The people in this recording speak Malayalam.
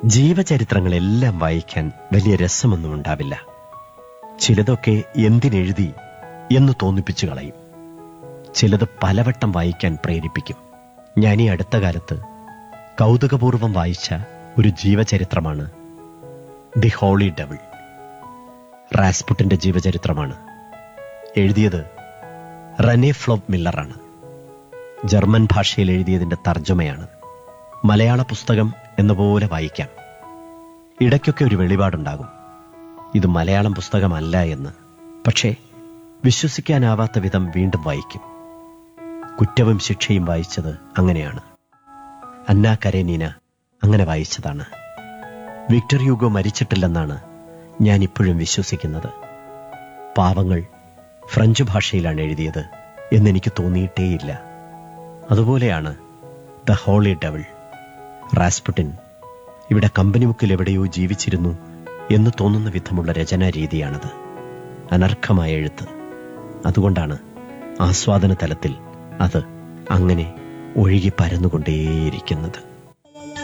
ജീവചരിത്രങ്ങളെല്ലാം വായിക്കാൻ വലിയ രസമൊന്നും ഉണ്ടാവില്ല. ചിലതൊക്കെ എന്തിനെഴുതി എന്ന് തോന്നിപ്പിച്ചു കളയും. ചിലത് പലവട്ടം വായിക്കാൻ പ്രേരിപ്പിക്കും. ഞാൻ ഈ അടുത്ത കാലത്ത് കൗതുകപൂർവം വായിച്ച ഒരു ജീവചരിത്രമാണ് ദി ഹോളി ഡെവിൾ. റാസ്പുട്ടിന്റെ ജീവചരിത്രമാണ്. എഴുതിയത് റെനെ ഫ്ലോപ്പ് മില്ലറാണ്. ജർമ്മൻ ഭാഷയിൽ എഴുതിയതിന്റെ തർജ്ജമയാണ്. മലയാള പുസ്തകം എന്ന പോലെ വായിക്കാം. ഇടയ്ക്കൊക്കെ ഒരു വെളിപാടുണ്ടാകും, ഇത് മലയാളം പുസ്തകമല്ല എന്ന്. പക്ഷേ വിശ്വസിക്കാനാവാത്ത വിധം വീണ്ടും വായിക്കും. കുറ്റവും ശിക്ഷയും വായിച്ചത് അങ്ങനെയാണ്. അന്നാ കരേനീന അങ്ങനെ വായിച്ചതാണ്. വിക്ടർ ഹ്യൂഗോ മരിച്ചിട്ടില്ലെന്നാണ് ഞാൻ ഇപ്പോഴും വിശ്വസിക്കുന്നത്. പാവങ്ങൾ ഫ്രഞ്ച് ഭാഷയിലാണ് എഴുതിയത് എന്നെനിക്ക് തോന്നിയിട്ടേയില്ല. അതുപോലെയാണ് ദ ഹോളി ഡെവിൾ. റാസ്പുട്ടിൻ ഇവിടെ കമ്പനി മുക്കിൽ എവിടെയോ ജീവിച്ചിരുന്നു എന്ന് തോന്നുന്ന വിധമുള്ള രചനാ രീതിയാണത്. അനർഘമായ എഴുത്ത്. അതുകൊണ്ടാണ് ആസ്വാദന തലത്തിൽ അത് അങ്ങനെ ഒഴുകി പരന്നുകൊണ്ടേയിരിക്കുന്നത്.